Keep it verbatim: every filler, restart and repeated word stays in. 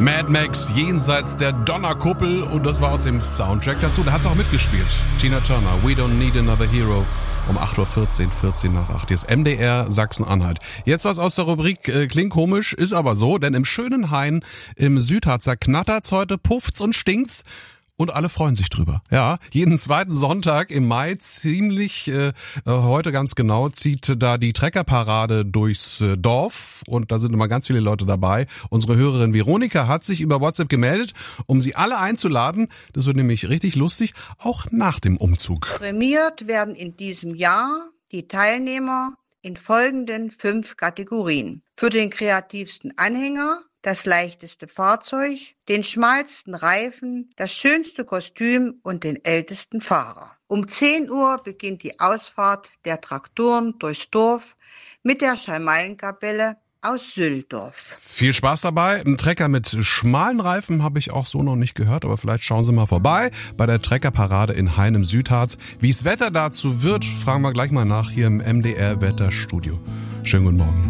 Mad Max jenseits der Donnerkuppel und das war aus dem Soundtrack dazu. Da hat sie auch mitgespielt. Tina Turner, We Don't Need Another Hero um acht Uhr vierzehn, vierzehn nach acht. Hier ist M D R Sachsen-Anhalt. Jetzt was aus der Rubrik äh, klingt komisch, ist aber so, denn im schönen Hain im Südharzer knattert's heute, pufft's und stinkt's. Und alle freuen sich drüber. Ja, jeden zweiten Sonntag im Mai, ziemlich äh, heute ganz genau, zieht da die Treckerparade durchs äh, Dorf. Und da sind immer ganz viele Leute dabei. Unsere Hörerin Veronika hat sich über WhatsApp gemeldet, um sie alle einzuladen. Das wird nämlich richtig lustig, auch nach dem Umzug. Prämiert werden in diesem Jahr die Teilnehmer in folgenden fünf Kategorien. Für den kreativsten Anhänger, das leichteste Fahrzeug, den schmalsten Reifen, das schönste Kostüm und den ältesten Fahrer. Um zehn Uhr beginnt die Ausfahrt der Traktoren durchs Dorf mit der Schalmeienkapelle aus Sülldorf. Viel Spaß dabei. Ein Trecker mit schmalen Reifen habe ich auch so noch nicht gehört, aber vielleicht schauen Sie mal vorbei bei der Treckerparade in Hain im Südharz. Wie das Wetter dazu wird, fragen wir gleich mal nach hier im M D R Wetterstudio. Schönen guten Morgen.